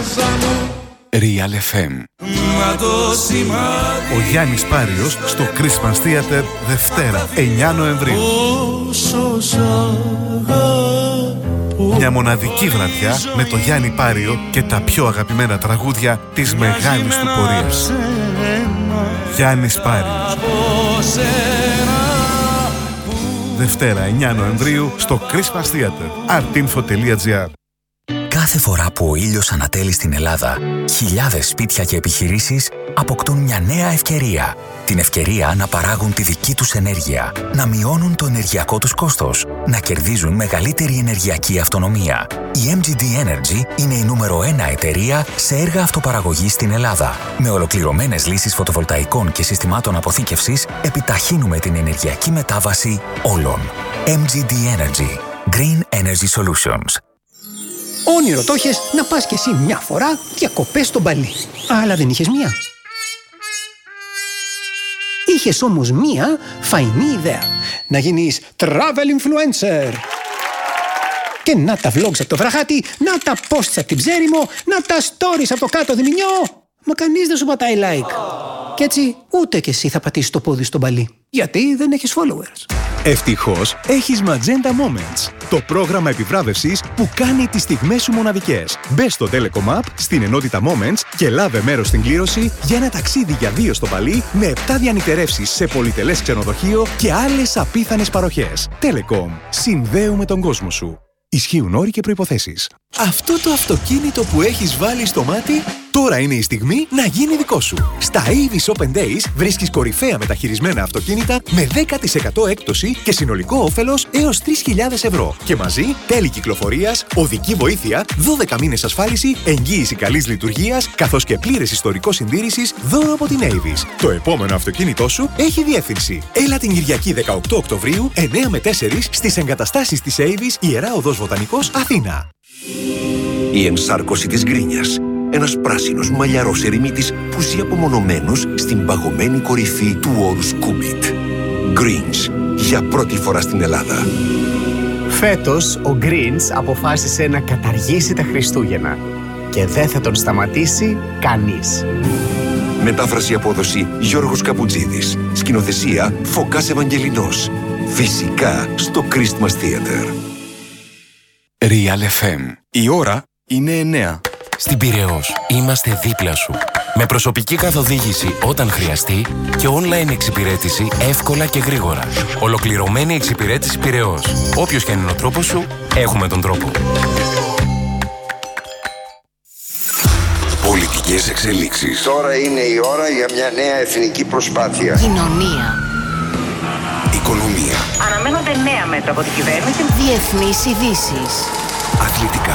Real FM. Ο Γιάννης Πάριος στο Christmas Theater Δευτέρα 9 Νοεμβρίου. Μια μοναδική βραδιά με το Γιάννη Πάριο και τα πιο αγαπημένα τραγούδια της μεγάλης του πορείας. Γιάννης Πάριος. Δευτέρα 9 Νοεμβρίου στο Christmas Theater. artinfo.gr. Κάθε φορά που ο ήλιος ανατέλει στην Ελλάδα, χιλιάδες σπίτια και επιχειρήσεις αποκτούν μια νέα ευκαιρία. Την ευκαιρία να παράγουν τη δική τους ενέργεια, να μειώνουν το ενεργειακό τους κόστος, να κερδίζουν μεγαλύτερη ενεργειακή αυτονομία. Η MGD Energy είναι η νούμερο 1 εταιρεία σε έργα αυτοπαραγωγής στην Ελλάδα. Με ολοκληρωμένες λύσεις φωτοβολταϊκών και συστημάτων αποθήκευσης, επιταχύνουμε την ενεργειακή μετάβαση όλων. MGD Energy. Green Energy Solutions. Όνειρο το είχες να πας κι εσύ μια φορά διακοπές στο Μπαλί. Αλλά δεν είχες μία. Είχες όμως μία φαϊνή ιδέα. Να γίνεις travel influencer. Και να τα vlogs από το βραχάτι, να τα posts από την Ψέριμο, να τα stories από το κάτω Διμηνιό. Μα κανείς δεν σου πατάει like. Κι έτσι ούτε κι εσύ θα πατήσεις το πόδι στο Μπαλί. Γιατί δεν έχεις followers. Ευτυχώς έχεις Magenta Moments, το πρόγραμμα επιβράβευσης που κάνει τις στιγμές σου μοναδικές. Μπες στο Telecom App, στην ενότητα Moments και λάβε μέρος στην κλήρωση για ένα ταξίδι για 2 στο Μπαλί με 7 διανυτερεύσεις σε πολυτελές ξενοδοχείο και άλλες απίθανες παροχές. Telecom. Συνδέουμε τον κόσμο σου. Ισχύουν όροι και προϋποθέσεις. Αυτό το αυτοκίνητο που έχεις βάλει στο μάτι, τώρα είναι η στιγμή να γίνει δικό σου. Στα Avis Open Days βρίσκεις κορυφαία μεταχειρισμένα αυτοκίνητα με 10% έκπτωση και συνολικό όφελος έως 3.000 ευρώ. Και μαζί τέλη κυκλοφορίας, οδική βοήθεια, 12 μήνες ασφάλιση, εγγύηση καλής λειτουργίας, καθώς και πλήρες ιστορικό συντήρησης δώρο από την Avis. Το επόμενο αυτοκίνητό σου έχει διεύθυνση. Έλα την Κυριακή 18 Οκτωβρίου, 9 με 4 στις εγκαταστάσεις της Avis, Ιερά Οδός Βοτανικός, Αθήνα. Η ενσάρκωση της γκρίνιας. Ένας πράσινος μαλλιαρός ερημίτης που ζει απομονωμένος στην παγωμένη κορυφή του όρους Κούμπιτ. Greens, για πρώτη φορά στην Ελλάδα. Φέτος ο Greens αποφάσισε να καταργήσει τα Χριστούγεννα και δεν θα τον σταματήσει κανείς. Μετάφραση απόδοση Γιώργος Καπουτζίδης. Σκηνοθεσία Φωκάς Ευαγγελινός. Φυσικά στο Christmas Theater. Real FM. Η ώρα είναι 9. Στην Πειραιώς είμαστε δίπλα σου. Με προσωπική καθοδήγηση όταν χρειαστεί και online εξυπηρέτηση εύκολα και γρήγορα. Ολοκληρωμένη εξυπηρέτηση Πειραιώς. Όποιος και είναι ο τρόπος σου, έχουμε τον τρόπο. Πολιτικές εξελίξεις. Τώρα είναι η ώρα για μια νέα εθνική προσπάθεια. Κοινωνία. Οικονομία. Αναμένονται νέα μέτρα από την κυβέρνηση. Διεθνείς ειδήσεις. Αθλητικά.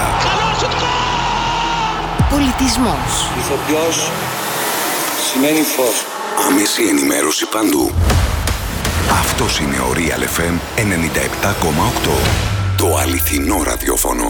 Πολιτισμός. Ηθοποιός σημαίνει φως. Άμεση ενημέρωση παντού. Αυτός είναι ο Real FM 97,8. Το αληθινό ραδιόφωνο.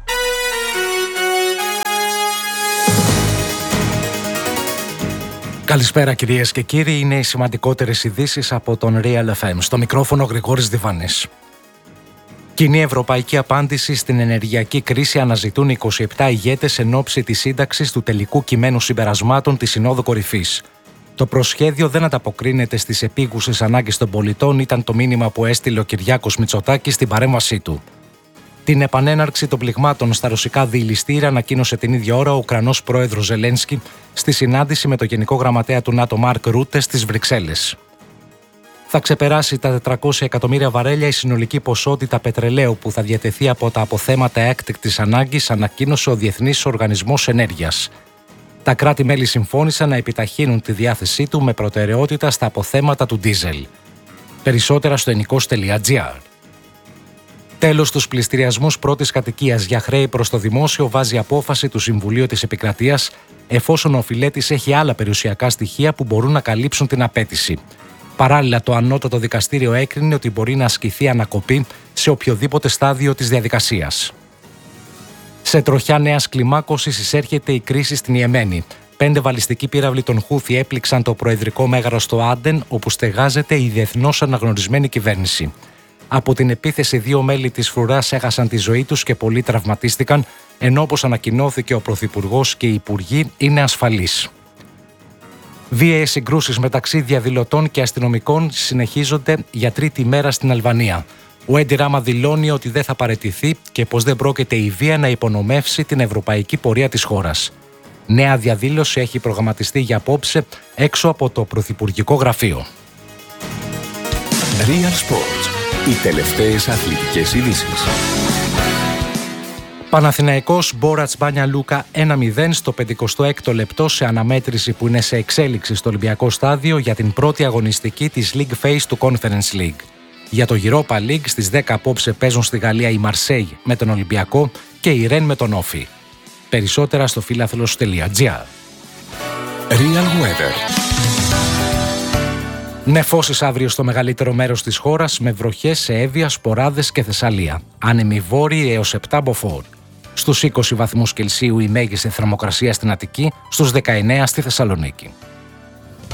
Καλησπέρα κυρίες και κύριοι, είναι οι σημαντικότερες ειδήσεις από τον Real FM. Στο μικρόφωνο Γρηγόρης Διβάνης. Κοινή ευρωπαϊκή απάντηση στην ενεργειακή κρίση αναζητούν 27 ηγέτες εν ώψη της σύνταξης του τελικού κειμένου συμπερασμάτων της Συνόδου Κορυφής. Το προσχέδιο δεν ανταποκρίνεται στις επίγουσες ανάγκες των πολιτών, ήταν το μήνυμα που έστειλε ο Κυριάκος Μητσοτάκης στην παρέμβασή του. Την επανέναρξη των πληγμάτων στα ρωσικά διειλιστήρια ανακοίνωσε την ίδια ώρα ο Ουκρανός πρόεδρος Ζελένσκι στη συνάντηση με τον Γενικό Γραμματέα του ΝΑΤΟ Μάρκ Ρούτε στις Βρυξέλλες. Θα ξεπεράσει τα 400 εκατομμύρια βαρέλια η συνολική ποσότητα πετρελαίου που θα διατεθεί από τα αποθέματα έκτακτης ανάγκης, ανακοίνωσε ο Διεθνής Οργανισμός Ενέργειας. Τα κράτη-μέλη συμφώνησαν να επιταχύνουν τη διάθεσή του με προτεραιότητα στα αποθέματα του ντίζελ. Περισσότερα στο enikos.gr. Τέλος, στους πληστηριασμούς πρώτης κατοικίας για χρέη προς το δημόσιο βάζει απόφαση του Συμβουλίου της Επικρατείας, εφόσον ο οφειλέτης έχει άλλα περιουσιακά στοιχεία που μπορούν να καλύψουν την απέτηση. Παράλληλα, το Ανώτατο Δικαστήριο έκρινε ότι μπορεί να ασκηθεί ανακοπή σε οποιοδήποτε στάδιο της διαδικασίας. Σε τροχιά νέας κλιμάκωσης εισέρχεται η κρίση στην Ιεμένη. 5 βαλιστικοί πύραυλοι των Χούθι έπληξαν το προεδρικό μέγαρο στο Άντεν, όπου στεγάζεται η διεθνώς αναγνωρισμένη κυβέρνηση. Από την επίθεση 2 μέλη της φρουράς έχασαν τη ζωή τους και πολλοί τραυματίστηκαν, ενώ όπως ανακοινώθηκε ο Πρωθυπουργός και οι Υπουργοί είναι ασφαλής. Βίαιες συγκρούσεις μεταξύ διαδηλωτών και αστυνομικών συνεχίζονται για τρίτη μέρα στην Αλβανία. Ο Έντι Ράμα δηλώνει ότι δεν θα παραιτηθεί και πως δεν πρόκειται η βία να υπονομεύσει την ευρωπαϊκή πορεία της χώρας. Νέα διαδήλωση έχει προγραμματιστεί για απόψε έξω από το Πρωθυπουργικό Γραφείο. Real Sports. Οι τελευταίες αθλητικές ειδήσεις. Παναθηναϊκός Μπόρατς Μπάνια Λούκα 1-0 στο 56ο λεπτό σε αναμέτρηση που είναι σε εξέλιξη στο Ολυμπιακό Στάδιο για την πρώτη αγωνιστική της League Phase του Conference League. Για το Europa League στις 10 απόψε παίζουν στη Γαλλία η Μαρσέιγ με τον Ολυμπιακό και η Ρεν με τον Όφι. Περισσότερα στο φιλάθλος.gr. Real Weather. Νεφώσεις αύριο στο μεγαλύτερο μέρος της χώρας με βροχές σε Εύβοια, Σποράδες και Θεσσαλία. Άνεμοι βόρειοι έως 7 μποφόρ. Στους 20 βαθμούς Κελσίου η μέγιστη θερμοκρασία στην Αττική, στους 19 στη Θεσσαλονίκη.